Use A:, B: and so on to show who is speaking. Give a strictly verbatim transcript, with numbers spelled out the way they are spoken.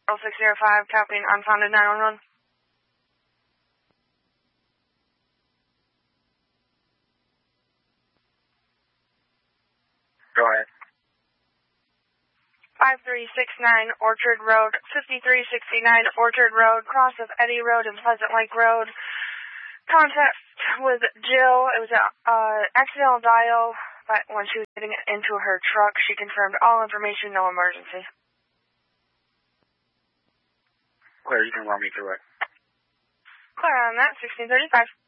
A: oh six zero five, copying unfounded nine one one.
B: Go ahead.
A: five three six nine Orchard Road, fifty-three sixty-nine Orchard Road, cross of Eddy Road and Pleasant Lake Road. Contact with Jill. It was an uh, accidental dial, but when she was getting into her truck, she confirmed all information, no emergency.
B: Clear, you can run me through it.
A: Clear on that, sixteen thirty-five.